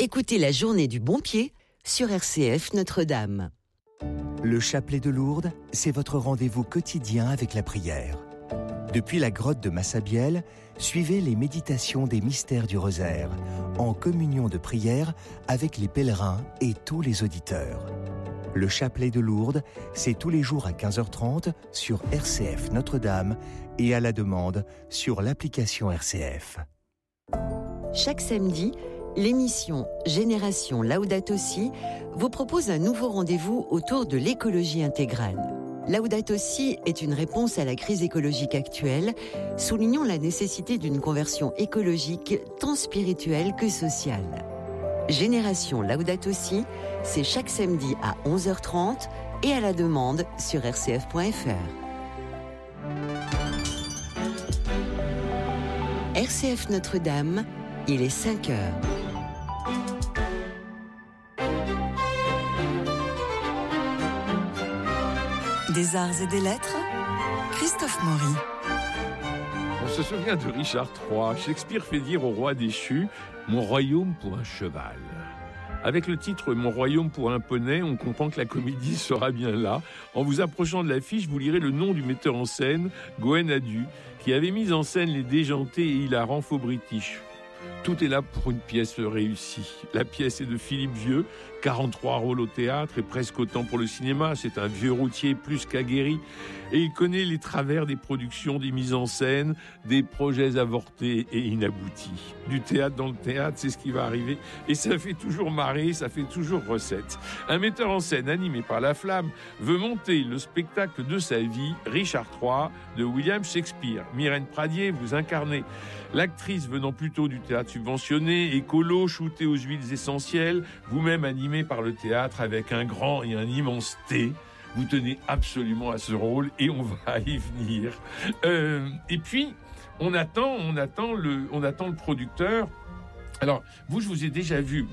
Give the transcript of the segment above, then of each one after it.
Écoutez la journée du bon pied sur RCF Notre-Dame. Le chapelet de Lourdes, c'est votre rendez-vous quotidien avec la prière. Depuis la grotte de Massabielle, suivez les méditations des mystères du rosaire, en communion de prière avec les pèlerins et tous les auditeurs. Le chapelet de Lourdes, c'est tous les jours à 15h30 sur RCF Notre-Dame et à la demande sur l'application RCF. Chaque samedi, l'émission Génération Laudato Si vous propose un nouveau rendez-vous autour de l'écologie intégrale. Laudato Si est une réponse à la crise écologique actuelle, soulignant la nécessité d'une conversion écologique tant spirituelle que sociale. Génération Laudato Si, c'est chaque samedi à 11h30 et à la demande sur rcf.fr. RCF Notre-Dame, il est 5h. Des arts et des lettres, Christophe Maury. On se souvient de Richard III. Shakespeare fait dire au roi déchu « Mon royaume pour un cheval ». Avec le titre « Mon royaume pour un poney », on comprend que la comédie sera bien là. En vous approchant de l'affiche, vous lirez le nom du metteur en scène, Gwen Adu, qui avait mis en scène les déjantés et hilarants faux british. Tout est là pour une pièce réussie. La pièce est de Philippe Vieux, 43 rôles au théâtre et presque autant pour le cinéma. C'est un vieux routier plus qu'aguerri. Et il connaît les travers des productions, des mises en scène, des projets avortés et inaboutis. Du théâtre dans le théâtre, c'est ce qui va arriver. Et ça fait toujours marrer, ça fait toujours recette. Un metteur en scène animé par la flamme veut monter le spectacle de sa vie, Richard III, de William Shakespeare. Myrène Pradier, vous incarnez l'actrice venant plutôt du théâtre subventionné, écolo, shootée aux huiles essentielles, vous-même animé par le théâtre avec un grand et un immense T. Vous tenez absolument à ce rôle et on va y venir. Et puis, on attend le producteur. Alors, vous, je vous ai déjà vu,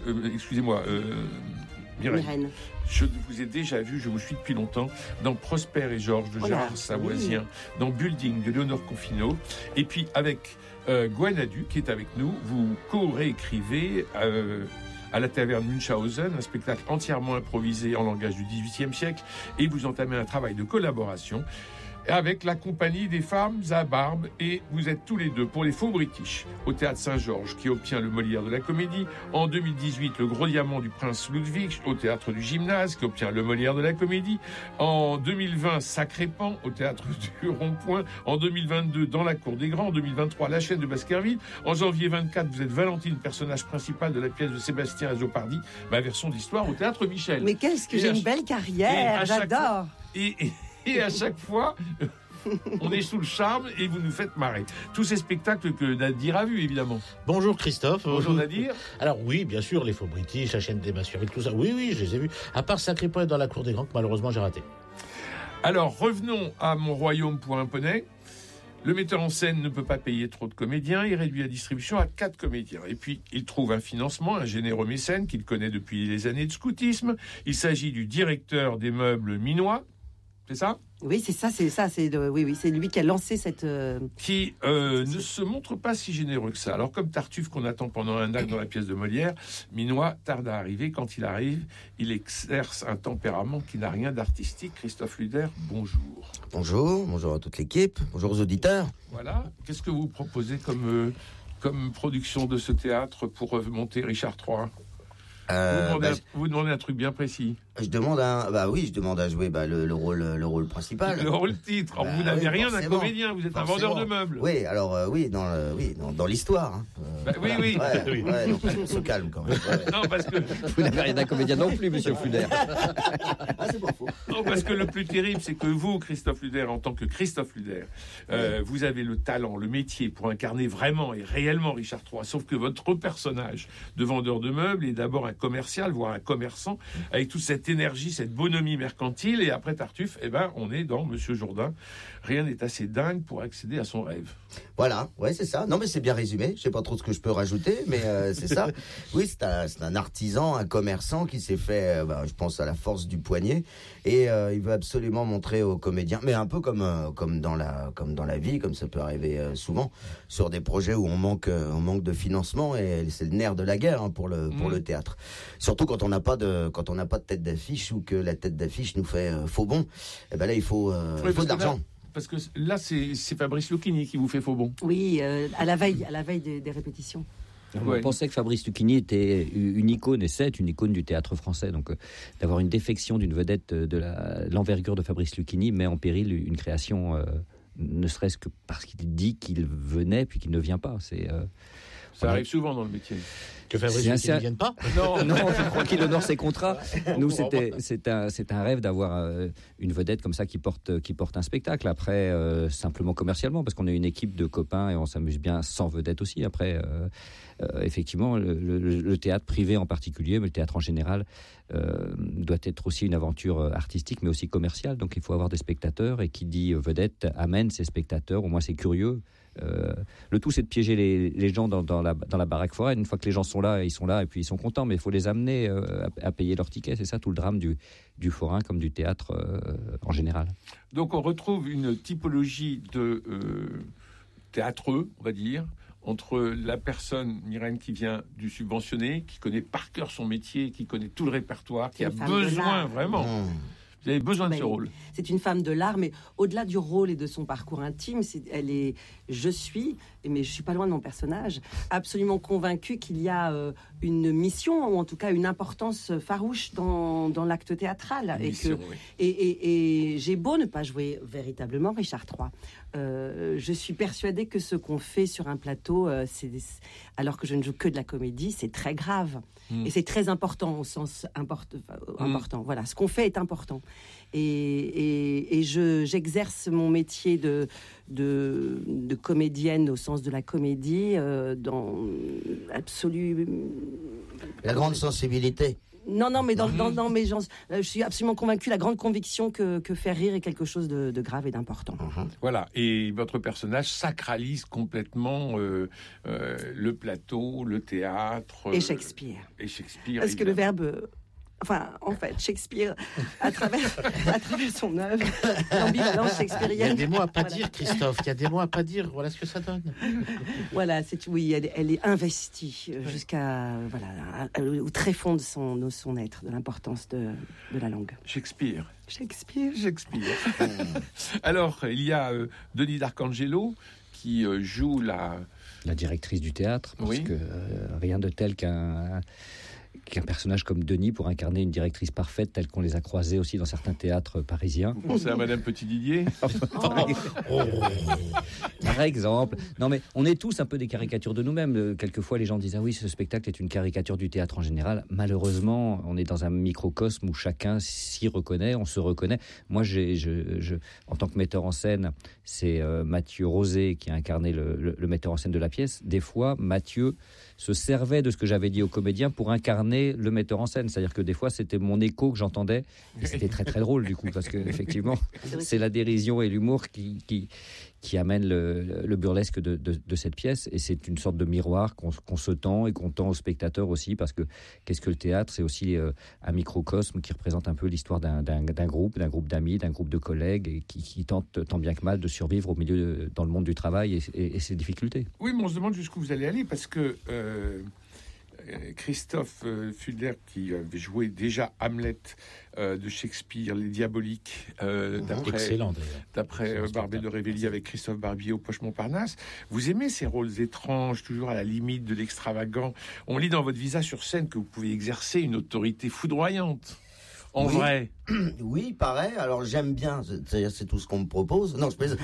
Myrène. Je vous ai déjà vu, je vous suis depuis longtemps, dans Prosper et Georges de Gérard Savoisien, dans Building de Léonore Confino. Et puis, avec Gwen Adu, qui est avec nous, vous co-réécrivez à la taverne Munchausen, un spectacle entièrement improvisé en langage du XVIIIe siècle, et vous entamez un travail de collaboration avec la compagnie des femmes à barbe, et vous êtes tous les deux pour les faux british au théâtre Saint-Georges qui obtient le Molière de la comédie, en 2018 le Gros Diamant du Prince Ludwig au théâtre du Gymnase qui obtient le Molière de la comédie, en 2020 Sacré Pan au théâtre du Rond-Point, en 2022 dans la Cour des Grands, en 2023 La Chaîne de Baskerville, en janvier 24 vous êtes Valentine, personnage principal de la pièce de Sébastien Azopardi, ma version d'histoire au théâtre Michel. Mais qu'est-ce que j'ai une belle carrière, j'adore. Et à chaque fois, on est sous le charme et vous nous faites marrer. Tous ces spectacles que Nadir a vus, évidemment. Bonjour Christophe. Bonjour Nadir. Alors oui, bien sûr, les faux british, la chaîne des Baskerville, tout ça. Oui, je les ai vus. À part Sacré Point dans la Cour des Grands, que malheureusement j'ai raté. Alors, revenons à Mon royaume pour un poney. Le metteur en scène ne peut pas payer trop de comédiens, il réduit la distribution à 4 comédiens. Et puis, il trouve un financement, un généreux mécène qu'il connaît depuis les années de scoutisme. Il s'agit du directeur des meubles minois. C'est ça ? Oui, c'est ça. Oui, c'est lui qui a lancé cette... Qui ne se montre pas si généreux que ça. Alors, comme Tartuffe qu'on attend pendant un acte dans la pièce de Molière, Minois tarde à arriver. Quand il arrive, il exerce un tempérament qui n'a rien d'artistique. Christophe Luder, bonjour. Bonjour à toute l'équipe, bonjour aux auditeurs. Voilà, qu'est-ce que vous proposez comme production de ce théâtre pour monter Richard III ? Vous demandez un truc bien précis. Je demande à jouer le rôle principal. Le rôle titre. Alors, vous n'avez rien d'un comédien, vous êtes un vendeur de meubles. Oui, alors dans l'histoire. Hein. Oui. Ouais, donc on se calme quand même. Ouais. Non, parce que vous n'avez rien d'un comédien non plus, monsieur Fluder. C'est pas faux. Non, parce que le plus terrible, c'est que vous, Christophe Luder, en tant que Christophe Luder, vous avez le talent, le métier pour incarner vraiment et réellement Richard III. Sauf que votre personnage de vendeur de meubles est d'abord un commercial, voire un commerçant, avec toute cette énergie, cette bonhomie mercantile. Et après Tartuffe, on est dans Monsieur Jourdain. Rien n'est assez dingue pour accéder à son rêve. Voilà, ouais, c'est ça. Non, mais c'est bien résumé. Je sais pas trop ce que je peux rajouter, mais c'est ça. Oui, c'est un artisan, un commerçant qui s'est fait, je pense, à la force du poignet. Et il veut absolument montrer aux comédiens, mais un peu comme dans la vie, comme ça peut arriver souvent, sur des projets où on manque de financement, et c'est le nerf de la guerre pour le théâtre. Surtout quand on n'a pas de tête d'affiche, ou que la tête d'affiche nous fait faux bon. Et ben là, il faut de l'argent. Parce que là, c'est Fabrice Lucchini qui vous fait faux bon. Oui, à la veille des répétitions. On pensait que Fabrice Lucchini était une icône, et c'est une icône du théâtre français. Donc, d'avoir une défection d'une vedette de l'envergure de Fabrice Lucchini met en péril une création, ne serait-ce que parce qu'il dit qu'il venait, puis qu'il ne vient pas. Ça arrive souvent dans le métier. Que Fabrice Lucchini ne vienne pas ? Non, je crois qu'il honore ses contrats. Nous, c'est un rêve d'avoir une vedette comme ça qui porte un spectacle. Après, simplement commercialement, parce qu'on est une équipe de copains et on s'amuse bien sans vedette aussi. Après, effectivement, le théâtre privé en particulier, mais le théâtre en général, doit être aussi une aventure artistique, mais aussi commerciale. Donc, il faut avoir des spectateurs, et qui dit vedette amène ses spectateurs. Au moins, c'est curieux. Le tout, c'est de piéger les gens dans la baraque foraine. Une fois que les gens sont là, ils sont là et puis ils sont contents, mais il faut les amener à payer leur ticket. C'est ça tout le drame du forain comme du théâtre en général. Donc on retrouve une typologie de théâtreux, on va dire, entre la personne, Myrène, qui vient du subventionné, qui connaît par cœur son métier, qui connaît tout le répertoire, qui a besoin vraiment... Vous avez besoin de ce rôle. C'est une femme de l'art, mais au-delà du rôle et de son parcours intime, je suis, mais je suis pas loin de mon personnage, absolument convaincue qu'il y a une mission, ou en tout cas une importance farouche dans l'acte théâtral. Et j'ai beau ne pas jouer véritablement Richard III. Je suis persuadée que ce qu'on fait sur un plateau, alors que je ne joue que de la comédie, c'est très grave. Et c'est très important au sens important. Voilà, ce qu'on fait est important. Et j'exerce mon métier de comédienne au sens de la comédie dans l'absolu... La grande sensibilité. Non, mais je suis absolument convaincue, la grande conviction que faire rire est quelque chose de grave et d'important. Voilà, et votre personnage sacralise complètement le plateau, le théâtre... Et Shakespeare. Parce que le verbe... en fait, Shakespeare, à travers son œuvre, l'ambivalence shakespearienne... Il y a des mots à pas dire, Christophe, il y a des mots à pas dire, voilà ce que ça donne. Voilà, elle est investie au très fond de son être, de l'importance de la langue. Shakespeare. Alors, il y a Denis D'Arcangelo qui joue la directrice du théâtre, parce que rien de tel qu'un personnage comme Denis pour incarner une directrice parfaite telle qu'on les a croisés aussi dans certains théâtres parisiens. Vous pensez à Madame Petit-Didier Par exemple. Non, mais on est tous un peu des caricatures de nous-mêmes. Quelquefois, les gens disent « Ah oui, ce spectacle est une caricature du théâtre en général ». Malheureusement, on est dans un microcosme où chacun s'y reconnaît, on se reconnaît. Moi, en tant que metteur en scène, c'est Mathieu Rosé qui a incarné le metteur en scène de la pièce. Des fois, Mathieu se servait de ce que j'avais dit aux comédiens pour incarner le metteur en scène. C'est-à-dire que des fois, c'était mon écho que j'entendais. Et c'était très, très drôle, du coup, parce que effectivement, c'est la dérision et l'humour qui amène le burlesque de cette pièce. Et c'est une sorte de miroir qu'on se tend et qu'on tend aux spectateurs aussi, parce que qu'est-ce que le théâtre ? C'est aussi un microcosme qui représente un peu l'histoire d'un groupe d'amis, d'un groupe de collègues, et qui tente tant bien que mal de survivre dans le monde du travail et ses difficultés. Oui, mais on se demande jusqu'où vous allez aller, parce que Christophe Fulder, qui avait joué déjà Hamlet de Shakespeare, Les Diaboliques, d'après Barbé de Révéli avec Christophe Barbier au Poche Montparnasse. Vous aimez ces rôles étranges, toujours à la limite de l'extravagant. On lit dans votre visage sur scène que vous pouvez exercer une autorité foudroyante. En vrai. Oui, pareil. Alors j'aime bien. C'est tout ce qu'on me propose. Non, je plaisante.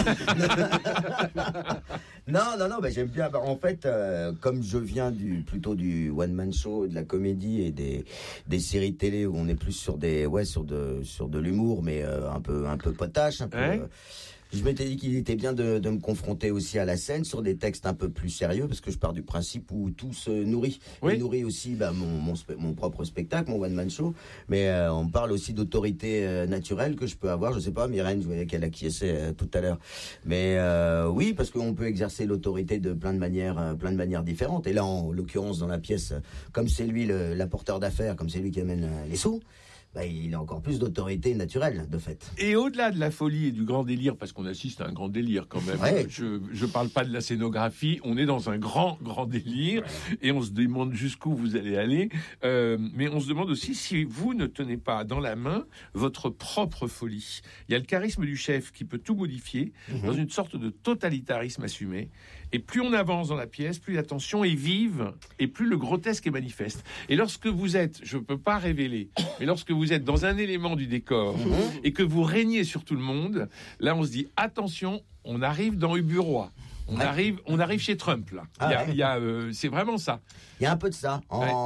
Non. J'aime bien. En fait, comme je viens plutôt du one man show, de la comédie et des séries télé où on est plus sur de l'humour, mais un peu potache, un peu. Je m'étais dit qu'il était bien de me confronter aussi à la scène sur des textes un peu plus sérieux, parce que je pars du principe où tout se nourrit. Oui. Il nourrit aussi mon propre spectacle, mon one-man show, mais on parle aussi d'autorité naturelle que je peux avoir. Je sais pas, Myrène, je voyais qu'elle acquiesçait tout à l'heure. Mais oui, parce qu'on peut exercer l'autorité de plein de manières différentes. Et là, en l'occurrence, dans la pièce, comme c'est lui l'apporteur d'affaires, comme c'est lui qui amène les sous, il a encore plus d'autorité naturelle, de fait. Et au-delà de la folie et du grand délire, parce qu'on assiste à un grand délire quand même, Ouais. je parle pas de la scénographie, on est dans un grand délire, et on se demande jusqu'où vous allez aller, mais on se demande aussi si vous ne tenez pas dans la main votre propre folie. Il y a le charisme du chef qui peut tout modifier, dans une sorte de totalitarisme assumé, et plus on avance dans la pièce, plus la tension est vive, et plus le grotesque est manifeste. Et lorsque vous êtes, je peux pas révéler, mais lorsque vous êtes dans un élément du décor et que vous régnez sur tout le monde, là on se dit attention, on arrive dans Uburois. On arrive chez Trump là. C'est vraiment ça. Il y a un peu de ça en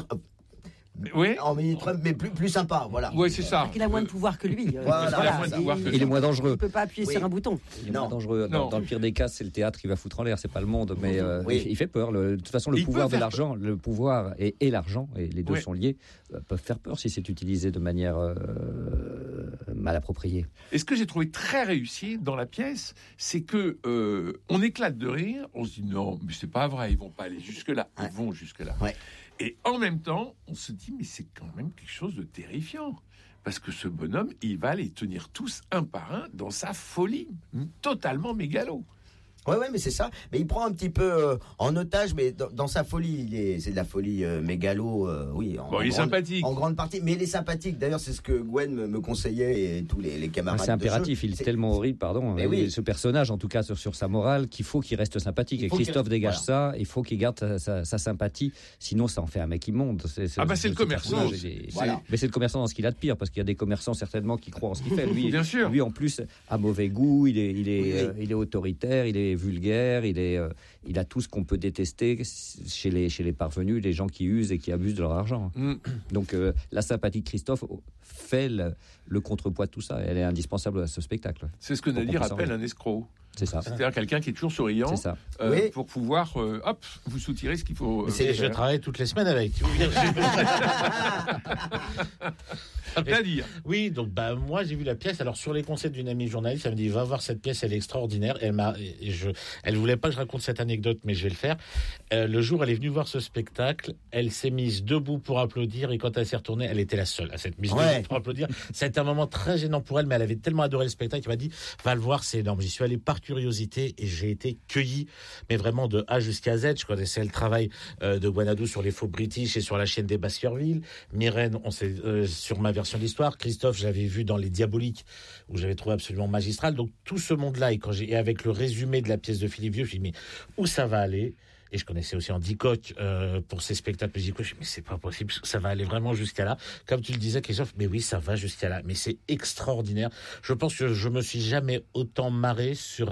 Oui. En mini-Trump, mais plus sympa, voilà. Oui, c'est ça. Il a moins de pouvoir que lui. Voilà. Il est moins dangereux. Il ne peut pas appuyer sur un bouton. Il est moins dangereux. Dans le pire des cas, c'est le théâtre qui va foutre en l'air, c'est pas le monde. Mais il fait peur. De toute façon, le pouvoir de l'argent, le pouvoir et l'argent, et les deux sont liés, peuvent faire peur si c'est utilisé de manière mal appropriée. Et ce que j'ai trouvé très réussi dans la pièce, c'est que on éclate de rire, on se dit non, mais c'est pas vrai, ils vont pas aller jusque-là. Ils vont jusque-là. Ouais. Et en même temps, on se dit, mais c'est quand même quelque chose de terrifiant. Parce que ce bonhomme, il va les tenir tous un par un dans sa folie, totalement mégalo. Ouais, mais c'est ça. Mais il prend un petit peu en otage, mais dans sa folie, c'est de la folie mégalo, oui. Il est sympathique. En grande partie, mais il est sympathique. D'ailleurs, c'est ce que Gwen me conseillait et tous les camarades. C'est impératif, il est tellement horrible, ce personnage, en tout cas sur sa morale, qu'il faut qu'il reste sympathique. Et Christophe dégage ça, il faut qu'il garde sa sympathie, sinon ça en fait un mec immonde. C'est le commerçant. Mais c'est le commerçant dans ce qu'il a de pire, parce qu'il y a des commerçants certainement qui croient en ce qu'il fait. Lui, bien sûr. Lui en plus, a mauvais goût, il est autoritaire, il est vulgaire, il a tout ce qu'on peut détester chez les parvenus, les gens qui usent et qui abusent de leur argent. Donc la sympathie de Christophe fait le contrepoids de tout ça. Elle est indispensable à ce spectacle. C'est ce que Nadir appelle un escroc. C'est ça. C'est-à-dire quelqu'un qui est toujours souriant pour pouvoir vous soutirer ce qu'il faut. Je travaille toutes les semaines avec. Nadir. Oui, donc moi j'ai vu la pièce. Alors sur les conseils d'une amie journaliste, elle me dit va voir cette pièce, elle est extraordinaire. Elle voulait pas que je raconte cette anecdote, mais je vais le faire. Le jour où elle est venue voir ce spectacle, elle s'est mise debout pour applaudir, et quand elle s'est retournée, elle était la seule à s'être mise debout pour applaudir. C'était un moment très gênant pour elle, mais elle avait tellement adoré le spectacle qu'elle m'a dit va le voir, c'est énorme. J'y suis allé par curiosité et j'ai été cueilli, mais vraiment de A jusqu'à Z. Je connaissais le travail de Guanadou sur les faux British et sur la chaîne des Baskerville. Myrène, on sait sur ma version de l'histoire. Christophe, j'avais vu dans Les Diaboliques, où j'avais trouvé absolument magistral. Donc tout ce monde-là, et avec le résumé de la pièce de Philippe Vieux, je me suis dit mais où ça va aller? Et je connaissais aussi Andy Koch pour ses spectacles musicaux. Je me suis dit, mais c'est pas possible, ça va aller vraiment jusqu'à là. Comme tu le disais, Christophe, mais oui, ça va jusqu'à là. Mais c'est extraordinaire. Je pense que je me suis jamais autant marré sur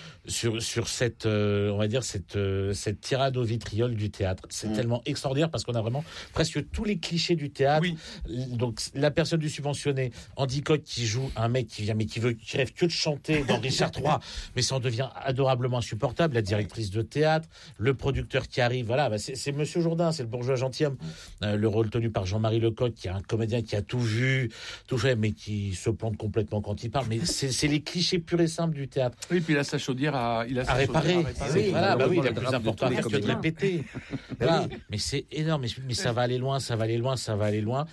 cette, on va dire, cette tirade au vitriol du théâtre. C'est tellement extraordinaire parce qu'on a vraiment presque tous les clichés du théâtre. Oui. Donc, la personne du subventionné, Andy Koch qui joue un mec qui rêve que de chanter dans Richard III, mais ça en devient adorablement insupportable. La directrice de théâtre, le producteur qui arrive, voilà, c'est Monsieur Jourdain, c'est le bourgeois gentilhomme. Le rôle tenu par Jean-Marie Lecoq, qui est un comédien qui a tout vu, tout fait, mais qui se plante complètement quand il parle. Mais c'est les clichés purs et simples du théâtre. Oui, puis il a sa chaudière à réparer. Oui, voilà, oui, il a plus important à faire que de répéter. Voilà. Mais c'est énorme. Mais ça va aller loin, ça va aller loin, ça va aller loin.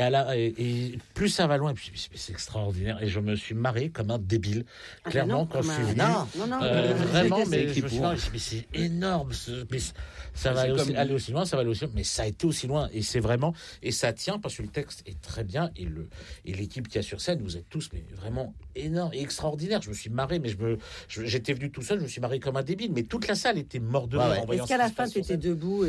Et plus ça va loin, c'est extraordinaire. Et je me suis marré comme un débile, clairement, quand je suis venu. Non. Vraiment, mais je me suis marré. Mais c'est énorme. Mais ça va aller aussi loin, ça va aller aussi loin. Mais ça a été aussi loin. Et c'est vraiment, et ça tient parce que le texte est très bien. Et l'équipe qui a sur scène, vous êtes tous mais vraiment énormes et extraordinaires. Je me suis marré, mais j'étais venu tout seul, je me suis marré comme un débile. Mais toute la salle était morte de rire. Est-ce qu'à la fin, tu étais debout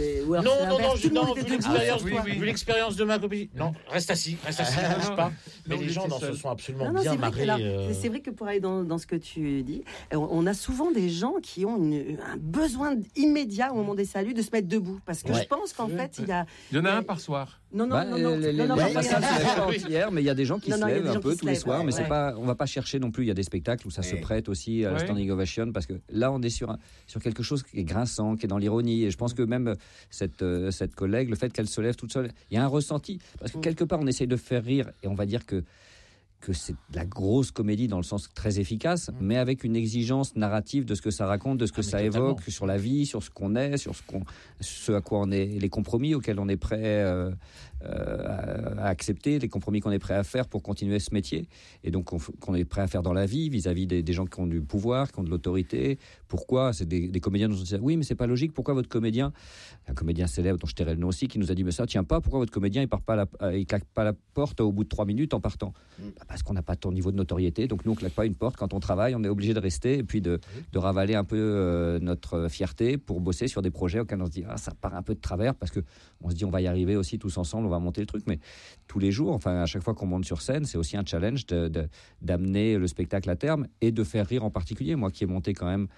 Non, vu l'expérience de ma copine. Non, reste assis, bouge pas. Mais les gens se sont absolument bien marrés. C'est vrai que pour aller dans ce que tu dis, on a souvent des gens qui ont un besoin immédiat bien au moment des saluts de se mettre debout. Parce que je pense qu'en fait, il y en a un par soir. Non. La salle se lève pas entière, mais il y a des gens qui se lèvent un peu tous les soirs. Mais c'est pas, on va pas chercher non plus. Il y a des spectacles où ça se prête aussi à la standing ovation, parce que là, on est sur quelque chose qui est grinçant, qui est dans l'ironie. Et je pense que même cette collègue, le fait qu'elle se lève toute seule, il y a un ressenti. Parce que quelque part, on essaye de faire rire, et on va dire que c'est de la grosse comédie dans le sens très efficace, mais avec une exigence narrative de ce que ça raconte, de ce que ça évoque sur la vie, sur ce qu'on est, sur ce à quoi on est, les compromis auxquels on est prêt à accepter, les compromis qu'on est prêt à faire pour continuer ce métier, et donc qu'on est prêt à faire dans la vie vis-à-vis des gens qui ont du pouvoir, qui ont de l'autorité. Pourquoi c'est des comédiens nous ont dit oui, mais c'est pas logique. Pourquoi votre comédien, un comédien célèbre dont je tairai le nom aussi, qui nous a dit mais ça tient pas. Pourquoi votre comédien il claque pas la porte au bout de 3 minutes en partant? Parce qu'on n'a pas ton niveau de notoriété, donc nous on claque pas une porte. Quand on travaille, on est obligé de rester et puis de ravaler un peu notre fierté pour bosser sur des projets auxquels on se dit ça part un peu de travers, parce que on se dit on va y arriver aussi tous ensemble, on va monter le truc. Mais tous les jours, enfin à chaque fois qu'on monte sur scène, c'est aussi un challenge d'amener le spectacle à terme et de faire rire en particulier. Moi qui ai monté quand même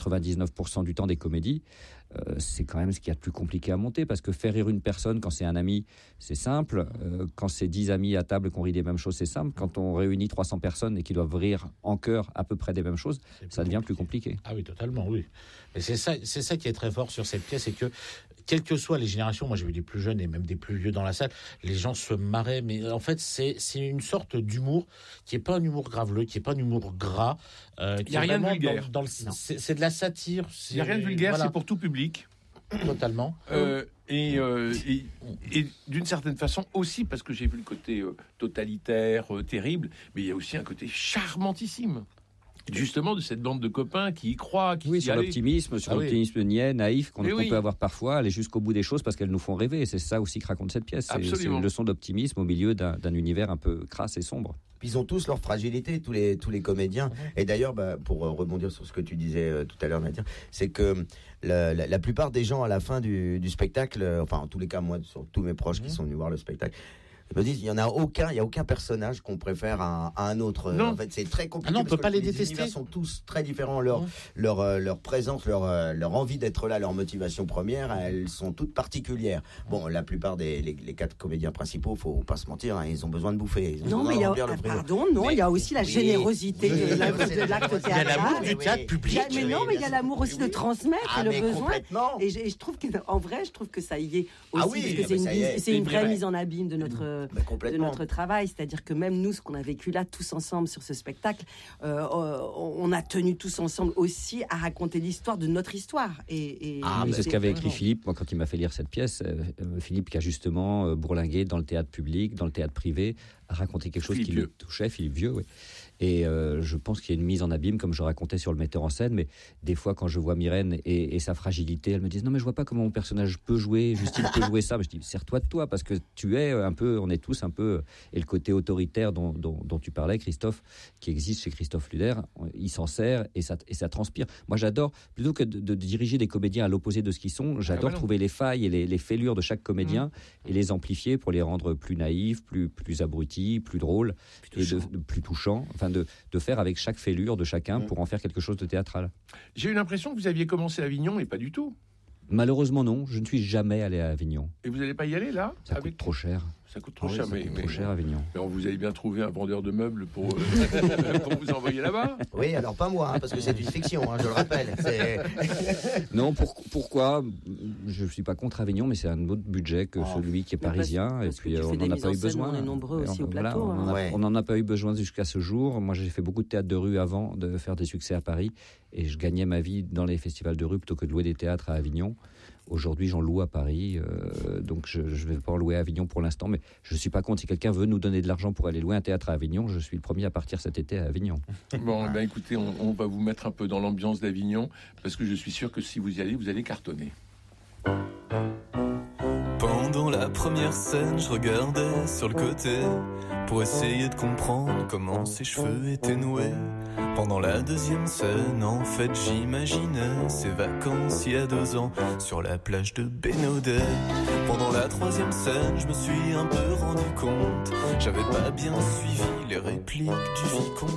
99% du temps des comédies, c'est quand même ce qu'il y a de plus compliqué à monter, parce que faire rire une personne quand c'est un ami, c'est simple. Quand c'est 10 amis à table qu'on rit des mêmes choses, c'est simple. Quand on réunit 300 personnes et qui doivent rire en chœur à peu près des mêmes choses, ça devient plus compliqué. Ah oui, totalement, oui. Mais c'est ça qui est très fort sur cette pièce, c'est que quelles que soient les générations, moi j'ai vu des plus jeunes et même des plus vieux dans la salle, les gens se marraient, mais en fait c'est une sorte d'humour qui est pas un humour graveleux, qui est pas un humour gras. Il n'y a rien de vulgaire. C'est de la satire. Il n'y a rien de vulgaire, c'est pour tout public. Totalement. Et d'une certaine façon aussi, parce que j'ai vu le côté totalitaire, terrible, mais il y a aussi un côté charmantissime. Justement, de cette bande de copains qui y croient, sur l'optimisme, niais, naïf qu'on peut avoir parfois, aller jusqu'au bout des choses parce qu'elles nous font rêver. Et c'est ça aussi que raconte cette pièce. C'est une leçon d'optimisme au milieu d'un univers un peu crasse et sombre. Puis ils ont tous leur fragilité, tous les comédiens. Et d'ailleurs, pour rebondir sur ce que tu disais tout à l'heure, Nadia, c'est que la plupart des gens à la fin du spectacle, enfin en tous les cas moi, sur tous mes proches qui sont venus voir le spectacle, me disent il y a aucun personnage qu'on préfère à un autre. En fait, c'est très compliqué. On peut pas les détester. Les univers sont tous très différents. Leur présence, leur envie d'être là, leur motivation première, elles sont toutes particulières. Bon, la plupart les 4 comédiens principaux, faut pas se mentir, ils ont besoin de bouffer. Il y a aussi la générosité de l'acte théâtral. Il y a l'amour du théâtre public. Mais non, mais il y a l'amour aussi de transmettre le besoin. Et je trouve qu'en vrai, que ça y est aussi, parce que c'est une vraie mise en abîme de notre travail, c'est-à-dire que même nous, ce qu'on a vécu là tous ensemble sur ce spectacle, on a tenu tous ensemble aussi à raconter l'histoire de notre histoire. C'est ce qu'avait écrit Philippe, moi, quand il m'a fait lire cette pièce. Philippe qui a justement bourlingué dans le théâtre public, dans le théâtre privé, a raconté quelque chose qui le touchait, Philippe Vieux, oui. Et je pense qu'il y a une mise en abîme, comme je racontais sur le metteur en scène, mais des fois quand je vois Myrène et sa fragilité, elle me dit non mais je vois pas comment mon personnage peut jouer, Justine peut jouer ça. Mais je dis sers-toi de toi, parce que tu es un peu, on est tous un peu, et le côté autoritaire dont tu parlais, Christophe, qui existe chez Christophe Luder, il s'en sert et ça transpire. Moi j'adore, plutôt que de diriger des comédiens à l'opposé de ce qu'ils sont, j'adore trouver les failles et les fêlures de chaque comédien et les amplifier pour les rendre plus naïfs, plus abrutis, plus drôles, plus touchants. Enfin, de faire avec chaque fêlure de chacun pour en faire quelque chose de théâtral. J'ai eu l'impression que vous aviez commencé à Avignon, et pas du tout. Malheureusement non, je ne suis jamais allé à Avignon. Et vous n'allez pas y aller là? Ça coûte trop cher. Ça coûte trop cher, trop cher, Avignon. Mais vous avez bien trouvé un vendeur de meubles pour vous envoyer là-bas? Oui, alors pas moi, parce que c'est une fiction, je le rappelle. Non, pourquoi? Je ne suis pas contre Avignon, mais c'est un autre budget que celui qui est parisien. Et puis on n'en a pas eu besoin. On est nombreux aussi au plateau. On n'en a pas eu besoin jusqu'à ce jour. Moi, j'ai fait beaucoup de théâtre de rue avant de faire des succès à Paris. Et je gagnais ma vie dans les festivals de rue plutôt que de louer des théâtres à Avignon. Aujourd'hui, j'en loue à Paris, donc je ne vais pas en louer à Avignon pour l'instant, mais je ne suis pas contre. Si quelqu'un veut nous donner de l'argent pour aller louer un théâtre à Avignon, je suis le premier à partir cet été à Avignon. Bon, écoutez, on va vous mettre un peu dans l'ambiance d'Avignon, parce que je suis sûr que si vous y allez, vous allez cartonner. Pendant la première scène, je regardais sur le côté pour essayer de comprendre comment ses cheveux étaient noués. Pendant la deuxième scène, en fait, j'imaginais ses vacances il y a 2 ans sur la plage de Bénodet. Pendant la troisième scène, je me suis un peu rendu compte, j'avais pas bien suivi les répliques du vicomte.